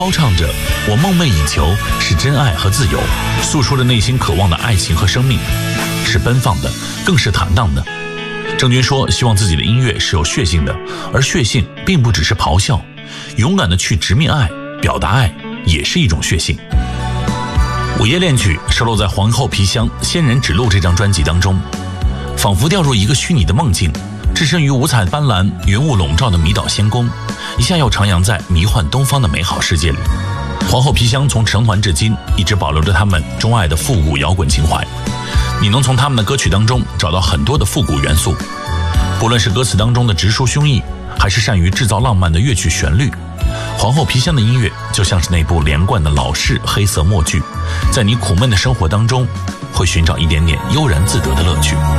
高唱着我梦寐以求是真爱和自由，诉说着内心渴望的爱情和生命，是奔放的，更是坦荡的。郑钧说希望自己的音乐是有血性的，而血性并不只是咆哮，勇敢的去直面爱，表达爱也是一种血性。午夜恋曲收录在皇后皮箱仙人指路这张专辑当中，仿佛掉入一个虚拟的梦境，置身于五彩斑斓云雾笼罩的迷岛仙宫，一下又徜徉在迷幻东方的美好世界里。皇后皮箱从成团至今一直保留着他们钟爱的复古摇滚情怀，你能从他们的歌曲当中找到很多的复古元素，不论是歌词当中的直抒胸臆，还是善于制造浪漫的乐曲旋律，皇后皮箱的音乐就像是那部连贯的老式黑色默剧，在你苦闷的生活当中会寻找一点点悠然自得的乐趣。